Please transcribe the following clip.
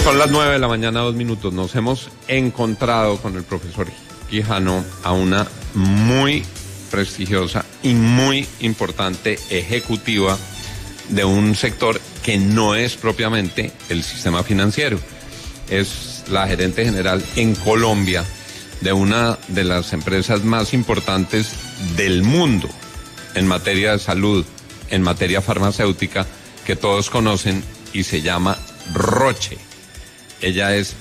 Son las 9 de la mañana, 2 minutos. Nos hemos encontrado con el profesor Quijano a una muy prestigiosa y muy importante ejecutiva de un sector que no es propiamente el sistema financiero. Es la gerente general en Colombia de una de las empresas más importantes del mundo en materia de salud, en materia farmacéutica, que todos conocen y se llama Roche. Ella es